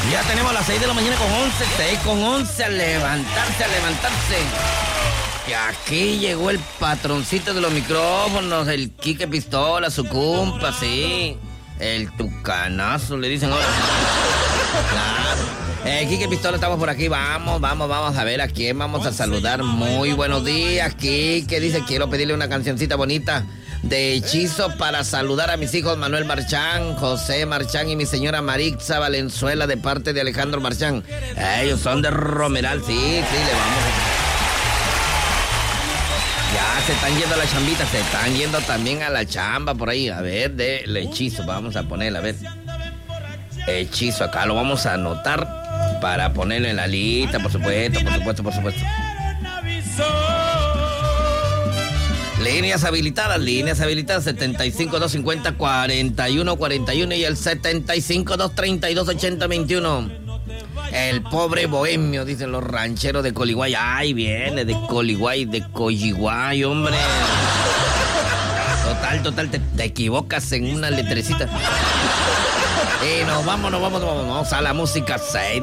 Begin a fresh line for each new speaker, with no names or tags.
Ya tenemos las 6 de la mañana con 11, 6 con 11, a levantarse. Y aquí llegó el patroncito de los micrófonos, el Quique Pistola, su compa, sí. El tucanazo, le dicen ahora. Claro. Quique Pistola, estamos por aquí, vamos a ver a quién vamos a saludar. Muy buenos días, Quique. Dice, quiero pedirle una cancioncita bonita de hechizo para saludar a mis hijos Manuel Marchán, José Marchán y mi señora Marixa Valenzuela de parte de Alejandro Marchán. Ellos son de Romeral, sí, le vamos a... Ya se están yendo a la chambita, se están yendo también a la chamba por ahí. A ver, del hechizo, vamos a ponerle, a ver. Hechizo, acá lo vamos a anotar para ponerlo en la lista, por supuesto. Líneas habilitadas, 75-250-4141 y el 75-232-8021. El pobre bohemio, dicen los rancheros de Coliguay. Ay, viene de Coliguay, de Coyiguay, hombre. Total, te equivocas en una letrecita. Y nos vamos a la música 6.